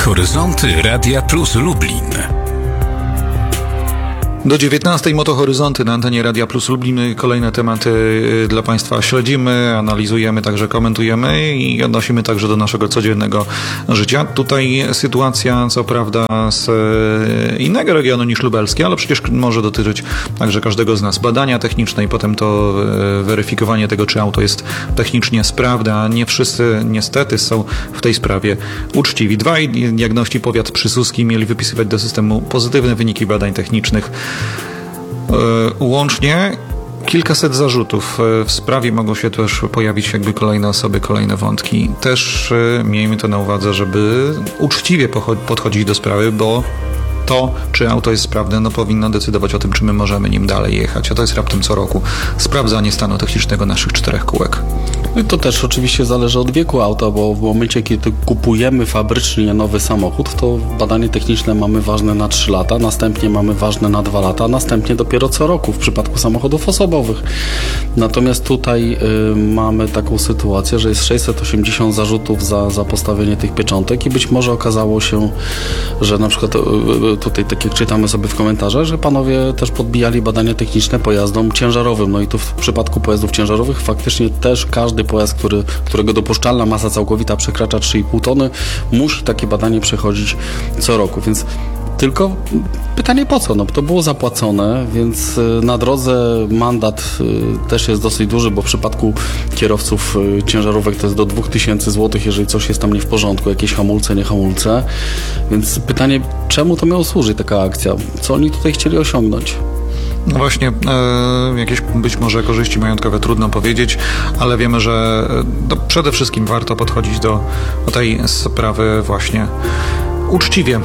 Horyzonty Radia Plus Lublin. Do 19:00 Motohoryzonty na antenie Radia Plus Lublin. Kolejne tematy dla Państwa śledzimy, analizujemy, także komentujemy i odnosimy także do naszego codziennego życia. Tutaj sytuacja, co prawda, z innego regionu niż lubelski, ale przecież może dotyczyć także każdego z nas. Badania techniczne i potem to weryfikowanie tego, czy auto jest technicznie sprawne, a nie wszyscy niestety są w tej sprawie uczciwi. Dwaj diagności powiat przysuski mieli wypisywać do systemu pozytywne wyniki badań technicznych. Łącznie kilkaset zarzutów. W sprawie mogą się też pojawić jakby kolejne osoby, kolejne wątki. Też miejmy to na uwadze, żeby uczciwie podchodzić do sprawy, bo to, czy auto jest sprawne, powinno decydować o tym, czy my możemy nim dalej jechać. A to jest raptem co roku sprawdzanie stanu technicznego naszych 4 kółek. I to też oczywiście zależy od wieku auta, bo w momencie, kiedy kupujemy fabrycznie nowy samochód, to badanie techniczne mamy ważne na 3 lata, następnie mamy ważne na 2 lata, następnie dopiero co roku w przypadku samochodów osobowych. Natomiast tutaj mamy taką sytuację, że jest 680 zarzutów za postawienie tych pieczątek i być może okazało się, że na przykład tutaj, tak jak czytamy sobie w komentarzach, że panowie też podbijali badania techniczne pojazdom ciężarowym. No i tu w przypadku pojazdów ciężarowych faktycznie też każdy pojazd, którego dopuszczalna masa całkowita przekracza 3,5 tony, musi takie badanie przechodzić co roku. Więc tylko pytanie po co? To było zapłacone, więc na drodze mandat też jest dosyć duży, bo w przypadku kierowców ciężarówek to jest do 2000 zł, jeżeli coś jest tam nie w porządku, jakieś hamulce, nie hamulce. Więc pytanie, czemu to miało służyć taka akcja? Co oni tutaj chcieli osiągnąć? No właśnie, jakieś być może korzyści majątkowe trudno powiedzieć, ale wiemy, że przede wszystkim warto podchodzić do tej sprawy właśnie uczciwie.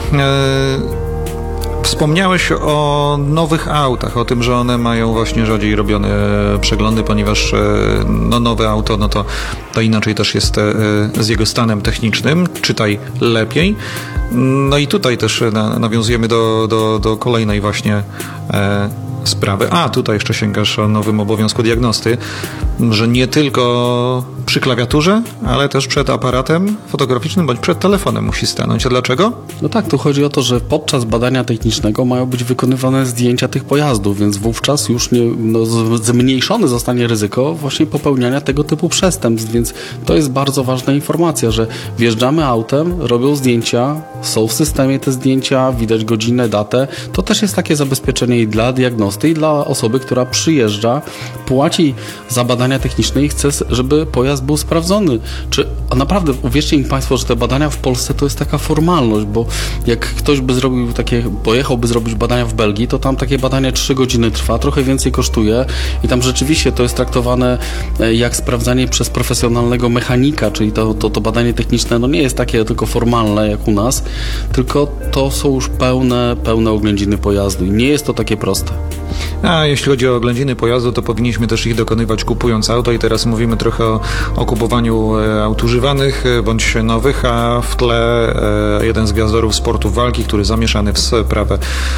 Wspomniałeś o nowych autach, o tym, że one mają właśnie rzadziej robione przeglądy, ponieważ nowe auto, to inaczej też jest z jego stanem technicznym, czytaj lepiej. No i tutaj też nawiązujemy do kolejnej właśnie sprawy. A, tutaj jeszcze sięgasz o nowym obowiązku diagnosty, że nie tylko przy klawiaturze, ale też przed aparatem fotograficznym bądź przed telefonem musi stanąć. A dlaczego? No tak, tu chodzi o to, że podczas badania technicznego mają być wykonywane zdjęcia tych pojazdów, więc wówczas już zmniejszone zostanie ryzyko właśnie popełniania tego typu przestępstw, więc to jest bardzo ważna informacja, że wjeżdżamy autem, robią zdjęcia, są w systemie te zdjęcia, widać godzinę, datę. To też jest takie zabezpieczenie i dla diagnosty, i dla osoby, która przyjeżdża, płaci za badania techniczne i chce, żeby pojazd był sprawdzony. A naprawdę, uwierzcie mi Państwo, że te badania w Polsce to jest taka formalność, bo jak ktoś by zrobił pojechałby zrobić badania w Belgii, to tam takie badanie 3 godziny trwa, trochę więcej kosztuje i tam rzeczywiście to jest traktowane jak sprawdzanie przez profesjonalnego mechanika, czyli to badanie techniczne nie jest takie tylko formalne jak u nas, tylko to są już pełne oględziny pojazdu i nie jest to takie proste. A jeśli chodzi o oględziny pojazdu, to powinniśmy też ich dokonywać kupując auto i teraz mówimy trochę o kupowaniu aut używanych bądź nowych, a w tle jeden z gwiazdorów sportów walki, który zamieszany w sprawę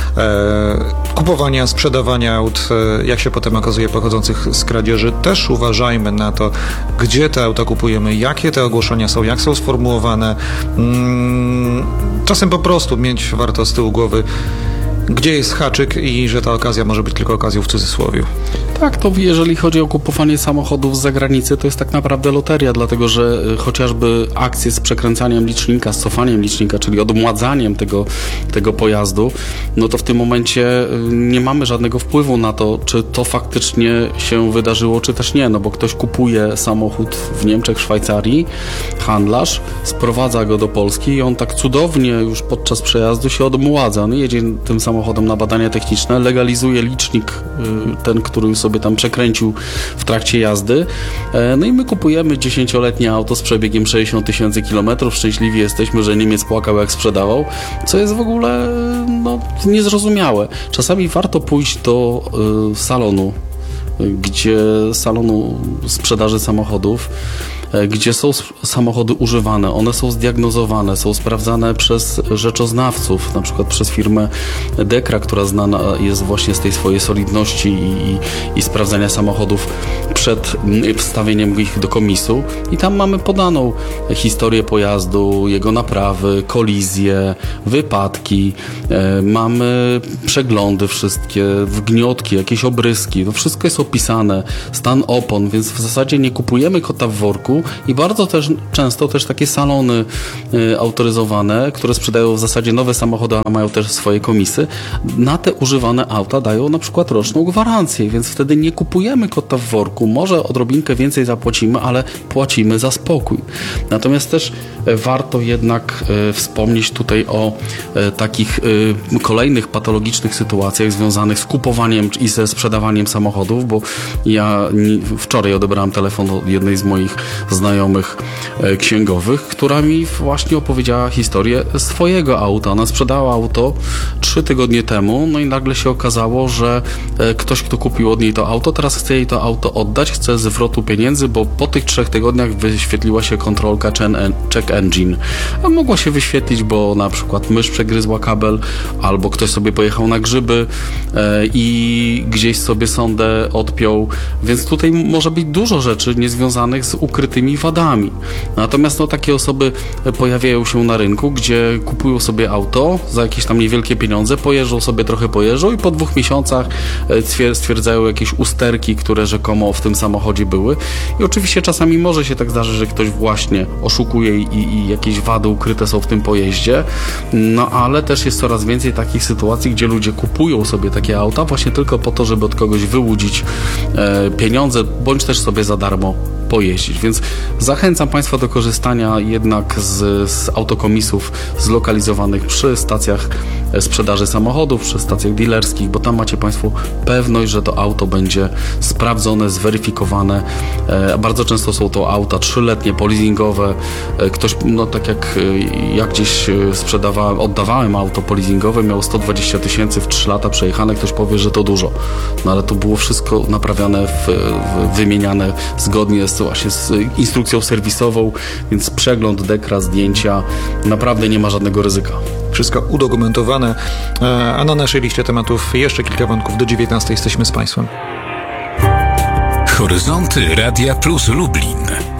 kupowania, sprzedawania aut, jak się potem okazuje, pochodzących z kradzieży. Też uważajmy na to, gdzie te auta kupujemy, jakie te ogłoszenia są, jak są sformułowane. Czasem po prostu warto z tyłu głowy, gdzie jest haczyk i że ta okazja może być tylko okazją w cudzysłowie. Tak, to jeżeli chodzi o kupowanie samochodów z zagranicy, to jest tak naprawdę loteria, dlatego że chociażby akcje z przekręcaniem licznika, z cofaniem licznika, czyli odmładzaniem tego pojazdu, to w tym momencie nie mamy żadnego wpływu na to, czy to faktycznie się wydarzyło, czy też nie, bo ktoś kupuje samochód w Niemczech, Szwajcarii, handlarz, sprowadza go do Polski i on tak cudownie już podczas przejazdu się odmładza. Jedzie tym samochodem na badania techniczne, legalizuje licznik, ten, który sobie tam przekręcił w trakcie jazdy. I my kupujemy 10-letnie auto z przebiegiem 60 000 kilometrów. Szczęśliwi jesteśmy, że Niemiec płakał jak sprzedawał, co jest w ogóle niezrozumiałe. Czasami warto pójść do salonu sprzedaży samochodów gdzie są samochody używane, one są zdiagnozowane, są sprawdzane przez rzeczoznawców, na przykład przez firmę Dekra, która znana jest właśnie z tej swojej solidności i sprawdzania samochodów przed wstawieniem ich do komisu i tam mamy podaną historię pojazdu, jego naprawy, kolizje, wypadki, mamy przeglądy wszystkie, wgniotki, jakieś obryski, to wszystko jest opisane, stan opon, więc w zasadzie nie kupujemy kota w worku i bardzo też często też takie salony autoryzowane, które sprzedają w zasadzie nowe samochody, a mają też swoje komisy, na te używane auta dają na przykład roczną gwarancję, więc wtedy nie kupujemy kota w worku, może odrobinkę więcej zapłacimy, ale płacimy za spokój. Natomiast też warto jednak wspomnieć tutaj o takich kolejnych patologicznych sytuacjach związanych z kupowaniem i ze sprzedawaniem samochodów, bo ja wczoraj odebrałem telefon od jednej z moich znajomych księgowych, która mi właśnie opowiedziała historię swojego auta. Ona sprzedała auto 3 tygodnie temu, no i nagle się okazało, że ktoś, kto kupił od niej to auto, teraz chce jej to auto oddać, chce zwrotu pieniędzy, bo po tych 3 tygodniach wyświetliła się kontrolka check engine. A mogła się wyświetlić, bo na przykład mysz przegryzła kabel, albo ktoś sobie pojechał na grzyby i gdzieś sobie sondę odpiął, więc tutaj może być dużo rzeczy niezwiązanych z ukrytymi wadami. Natomiast no, takie osoby pojawiają się na rynku, gdzie kupują sobie auto za jakieś tam niewielkie pieniądze, pojeżdżą i po 2 miesiącach stwierdzają jakieś usterki, które rzekomo w tym samochodzie były. I oczywiście czasami może się tak zdarzyć, że ktoś właśnie oszukuje i jakieś wady ukryte są w tym pojeździe, no ale też jest coraz więcej takich sytuacji, gdzie ludzie kupują sobie takie auta właśnie tylko po to, żeby od kogoś wyłudzić pieniądze, bądź też sobie za darmo pojeździć. Więc zachęcam Państwa do korzystania jednak z autokomisów zlokalizowanych przy stacjach sprzedaży samochodów, przy stacjach dealerskich, bo tam macie Państwo pewność, że to auto będzie sprawdzone, zweryfikowane. Bardzo często są to auta 3-letnie, poleasingowe. Ktoś, no tak jak ja gdzieś oddawałem auto poleasingowe, miało 120 000 w 3 lata przejechane, ktoś powie, że to dużo. No ale to było wszystko naprawiane, wymieniane zgodnie z instrukcją serwisową, więc przegląd, Dekra, zdjęcia, naprawdę nie ma żadnego ryzyka. Wszystko udokumentowane, a na naszej liście tematów jeszcze kilka wątków. Do 19 jesteśmy z Państwem. Horyzonty Radia Plus Lublin.